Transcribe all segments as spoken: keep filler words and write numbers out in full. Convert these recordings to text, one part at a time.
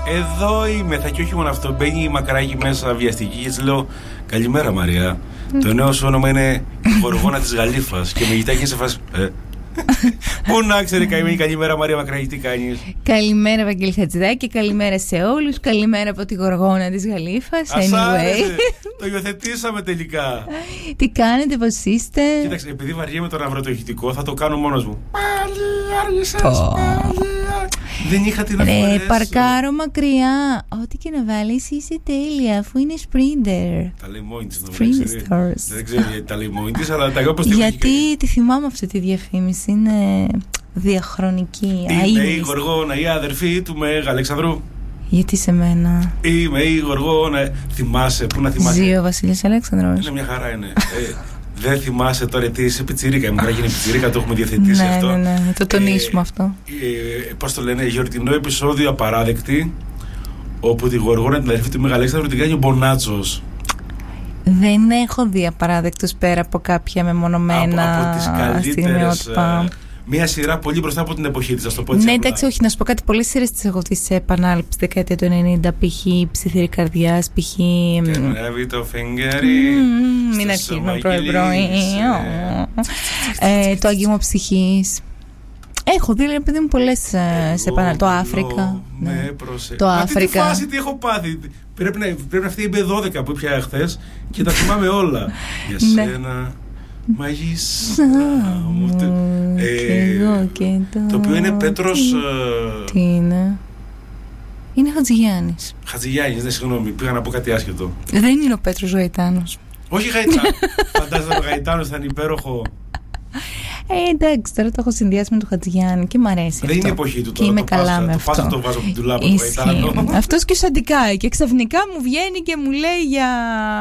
Εδώ είμαι, θα και όχι μόνο αυτό. Μπαίνει η Μακράκη μέσα βιαστική και της λέω καλημέρα Μαρία. Mm. Το νέο σου όνομα είναι Γοργόνα της Γαλήφας. Και με κοιτάει και σε φάση. Ε. Πού να ξέρει καημένη, καλημέρα Μαρία Μακράκη, τι κάνεις? Καλημέρα Βαγγέλη Χατζηδάκη και καλημέρα σε όλους. Καλημέρα από τη Γοργόνα της Γαλήφας. Anyway. Το υιοθετήσαμε τελικά. Τι κάνετε, πώς είστε? Κοίταξε, επειδή βαριέμαι το ναυρωτοηχητικό, θα το κάνω μόνος μου. Πάλι άργησες, πάλι. Δεν είχα την αφορές. Ρε, παρκάρω μακριά. Ό,τι και να βάλεις είσαι τέλεια, αφού είναι sprinter. Τα λέει μόνη της. Δεν ξέρω γιατί τα λέει μόνη της, αλλά τα εγώ πως τη γιατί τη θυμάμαι αυτή τη διαφήμιση. Είναι διαχρονική. Είμαι η Γοργόνα, η αδερφή του Μέγα Αλεξανδρού. Γιατί σε μένα? Είμαι η Γοργόνα. Θυμάσαι, πού να θυμάσαι? Ζει ο Βασίλης Αλέξανδρος. Είναι μια χαρά, είναι. ε, δεν θυμάσαι τώρα τι είσαι πιτσιρίκα. Η Μακράκη είναι πιτσιρίκα, το έχουμε διαθετήσει ναι, αυτό. Ναι, ναι, το τονίσουμε ε, αυτό. Ε, Πώς το λένε, γιορτινό επεισόδιο απαράδεκτη. Όπου τη Γοργόνα, την αδερφή του Μέγα Αλέξανδρου, την κάνει ο Μπονάτσος. Δεν έχω δει απαράδεκτους πέρα από κάποια μεμονωμένα από, από τις καλύτερες, στιγμιότυπα. Μια σειρά πολύ μπροστά από την εποχή της, ας το πω έτσι. Ναι, απλά. εντάξει, όχι, να σου πω κάτι. Πολλές σειρές τις έχω δει σε επανάληψη δεκαετία του ενενήντα. Π.χ. Ψιθύρη Καρδιάς, π.χ. Κερνεύει το φεγγάρι. Μην αρχίζουμε πρωί-πρωί. Το Άγγιμο Ψυχής. Έχω δει, λέει, παιδί μου, πολλές σε επανάληψη. Το Αφρικα. Το Αφρικα. Τι φάση, τι έχω πάθει. Πρέπει να, πρέπει να αυτή η μπι δώδεκα που ήπια χθες και τα θυμάμαι όλα. Για σένα, μαγίσσα μου. Το οποίο είναι Πέτρος. Τι είναι? Είναι Χατζηγιάννης. Χατζηγιάννης, ναι, συγγνώμη, πήγα να πω κάτι άσχετο. Δεν είναι ο Πέτρος Γαϊτάνος. Όχι Γαϊτάνος. Φαντάζομαι ο Γαϊτάνος θα είναι υπέροχο. Ε, εντάξει, τώρα το έχω συνδυάσει με τον Χατζηγιάννη και μ' αρέσει. Δεν αυτό. είναι εποχή του και τώρα. Είμαι το καλά πάσα, με το αυτό. πάσα το βάζω από την τουλάπα του Γαϊτάνο. Αυτός και σαντικάει και ξαφνικά μου βγαίνει και μου λέει για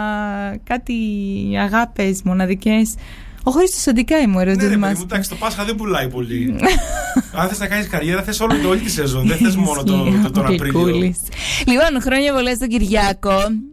κάτι αγάπες μοναδικές. Ο Χρήστος Σαντικάη μου, ερωτήσει. Ναι, ρε παιδί μου, εντάξει, το Πάσχα δεν πουλάει πολύ. Αν θες να κάνεις καριέρα, θες όλη, όλη τη σεζόν. Δεν θες μόνο τον το, το, το Απρίλιο. Λοιπόν, χρόνια πολλά στον Κυριάκο.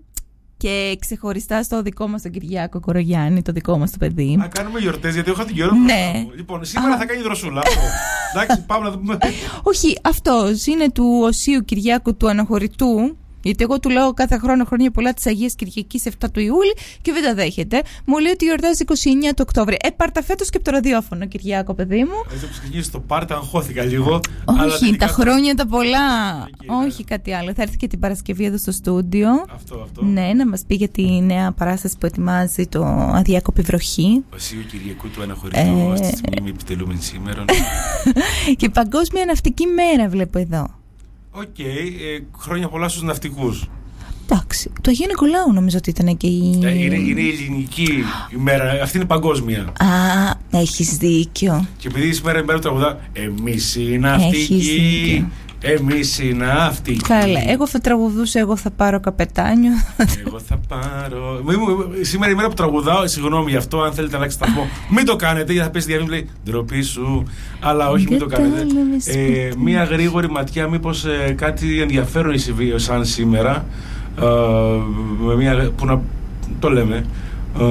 Και ξεχωριστά στο δικό μας τον Κυριάκο Κορογιάννη, το δικό μας το παιδί. Να κάνουμε γιορτές, γιατί έχω την καιρό. Ναι. Λοιπόν, σήμερα Α. θα κάνει δροσούλα. Εντάξει, πάμε να δούμε. Όχι, αυτός είναι του Οσίου Κυριάκου του Αναχωρητού. Γιατί εγώ του λέω κάθε χρόνο χρόνια πολλά της Αγίας Κυριακής εφτά του Ιούλη και δεν τα δέχεται. Μου λέει ότι γιορτάζει είκοσι εννέα του Οκτώβρη. Ε, πάρτα φέτος και από το ραδιόφωνο, Κυριάκο, παιδί μου. Έτσι όπως ξεκίνησε το πάρτα, αγχώθηκα λίγο. Όχι, τα χρόνια τα πολλά. Εκεί, όχι ναι. κάτι άλλο. Θα έρθει και την Παρασκευή εδώ στο στούντιο. Αυτό, αυτό. Ναι, να μας πει για τη νέα παράσταση που ετοιμάζει το Αδιάκοπη Βροχή. Οσίου Κυριακού του Αναχωρητού, ε... στη μνήμη επιτελούμενη σήμερα. Και Παγκόσμια Ναυτική Μέρα βλέπω εδώ. Οκ, okay, ε, χρόνια πολλά στους ναυτικούς. Εντάξει, το Αγίου Νικολάου νομίζω ότι ήταν και η... Ε, είναι, είναι η ελληνική ημέρα, αυτή είναι παγκόσμια. Α, έχεις δίκιο. Και επειδή σήμερα η μέρα του τραγουδά, εμείς οι ναυτικοί, εμείς οι ναυτικοί. Καλά, εγώ θα τραγουδούσα, εγώ θα πάρω καπετάνιο. Εγώ θα πάρω... Σήμερα η μέρα που τραγουδάω, συγγνώμη γι' αυτό, αν θέλετε να αλλάξετε σταθμό, μην το κάνετε, γιατί θα πέσει διαβίωση, λέει ντροπή σου, αλλά όχι, μην το κάνετε. Ε, μία γρήγορη ματιά, μήπως ε, κάτι ενδιαφέρον συμβεί σαν σήμερα, ε, με μία, που να το λέμε, ε,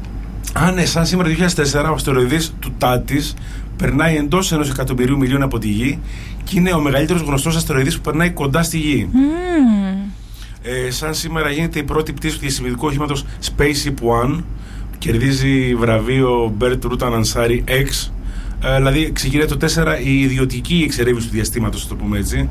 αν ναι, σαν σήμερα το δύο χιλιάδες τέσσερα ο αστεροειδής του Τάτης περνάει εντός ενός εκατομμυρίου μιλίων από τη Γη και είναι ο μεγαλύτερος γνωστός αστεροειδής που περνάει κοντά στη Γη. Mm. Ε, σαν σήμερα γίνεται η πρώτη πτήση του διαστημικού οχήματος Spaceship One, κερδίζει βραβείο Bert Rutan Ansari X. Ε, δηλαδή ξεκινάει το τέσσερα η ιδιωτική εξερεύνηση του διαστήματος, θα το πούμε έτσι.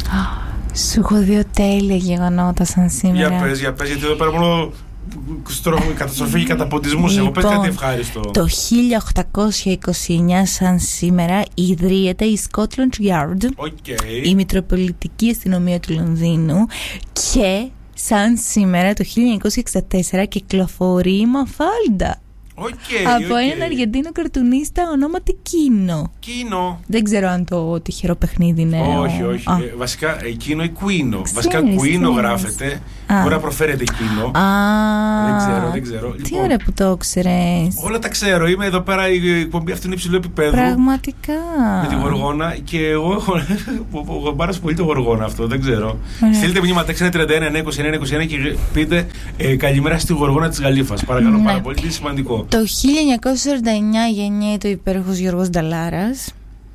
Σου έχω δύο τέλεια γεγονότα σαν σήμερα. Για πες, για πες, γιατί εδώ πέρα μόνο καταστροφή και καταποντισμούς. Λοιπόν, εγώ πες κάτι ευχάριστο. Το χίλια οκτακόσια είκοσι εννέα σαν σήμερα ιδρύεται η Scotland Yard, okay. η Μητροπολιτική Αστυνομία του Λονδίνου, και σαν σήμερα το χίλια εννιακόσια εξήντα τέσσερα κυκλοφορεί η Μαφάλντα. Okay, από okay. έναν Αργεντίνο καρτουνίστα ονόματι Κίνο. Κίνο. Δεν ξέρω αν το τυχερό παιχνίδι είναι. Όχι, όχι. Ε, βασικά εκείνο ή Κουίνο. Βασικά Κουίνο γράφεται. Α. Μπορεί να προφέρεται Κίνο. Α. Δεν ξέρω, δεν ξέρω. Τι λοιπόν, ωραία που το ξέρεις. Όλα τα ξέρω. Είμαι εδώ πέρα, η εκπομπή αυτή είναι υψηλού επίπεδου. Πραγματικά. Με τη Γοργόνα. Και εγώ έχω πάρα πολύ το Γοργόνα αυτό. Δεν ξέρω. Στείλτε μηνύματα έξι ένα τριάντα ένα εννιακόσια είκοσι ένα είκοσι ένα και πείτε ε, καλημέρα στη Γοργόνα της Γαλήφας. Παρακαλώ, ναι. πάρα πολύ. Είναι σημαντικό. Το χίλια εννιακόσια σαράντα εννέα γεννιέται ο υπέροχος Γιώργος Νταλάρας.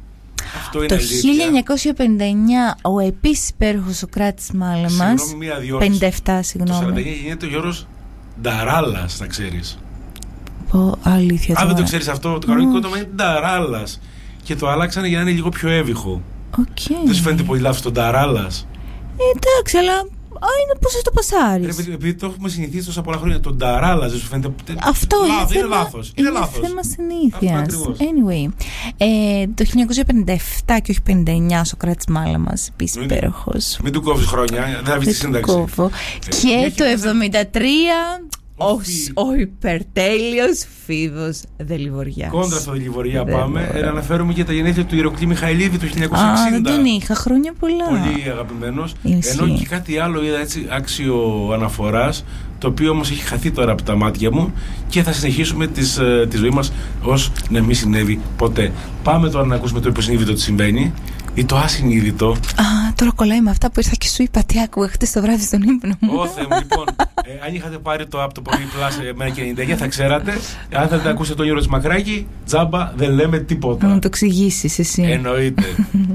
Αυτό είναι το αλήθεια. χίλια εννιακόσια πενήντα εννιά ο επίσης υπέροχος Σωκράτης Μάλαμας. Συγγνώμη, μία διόρθωση. πενήντα επτά, συγγνώμη. Το σαράντα εννιά γίνεται ο Γιώργος Νταράλας, να ξέρεις. Πω, αλήθεια. Αν τώρα. δεν το ξέρεις αυτό, το κανονικό το είναι Νταράλας. Και το άλλαξανε για να είναι λίγο πιο έβυχο. Okay. Δεν σου φαίνεται πολύ λάθος το Νταράλας? Ε, εντάξει, αλλά α, είναι πώς θα το πασάρεις. Επειδή, επειδή το έχουμε συνηθίσει τόσα πολλά χρόνια, τον Νταράλας δεν σου φαίνεται? Αυτό λάθος, είναι, είναι θέμα, λάθος. Είναι, είναι λάθος. θέμα συνήθειας. Αυτό Anyway, ε, το χίλια εννιακόσια πενήντα επτά και όχι πενήντα εννιά ο Σωκράτης Μάλαμας, επίσης υπέροχος. Μην του κόβεις χρόνια, δεν θα βρεις τη σύνταξη. Ε, και το εβδομήντα τρία ο, ο υπερτέλειος Φίβος Δελιβοριάς. Κόντρα στο Δελιβοριά πάμε. Ε, αναφέρομαι και τα γενέθλια του Ηρακλή Μιχαηλίδη το χίλια εννιακόσια εξήντα. Α, δεν τον είχα, χρόνια πολλά. Πολύ αγαπημένος. Ενώ και κάτι άλλο είδα έτσι άξιο αναφοράς, το οποίο όμως έχει χαθεί τώρα από τα μάτια μου και θα συνεχίσουμε τις, ε, τη ζωή μας ως να μην συνέβη ποτέ. Πάμε τώρα να ακούσουμε το υποσυνείδητο τι συμβαίνει ή το ασυνείδητο. Α, τώρα κολλάει με αυτά που ήρθα και σου είπα τι άκουγα χτες το βράδυ στον ύπνο μου. Ω Θεέ μου, λοιπόν, ε, αν είχατε πάρει το από το πρωί Plus εμένα και ενενήντα εννιά θα ξέρατε. Αν θέλετε να ακούσετε τον Γιώργο Τσιμακράκη, τζάμπα δεν λέμε τίποτα. Να μου το εξηγήσεις εσύ. Εννοείται.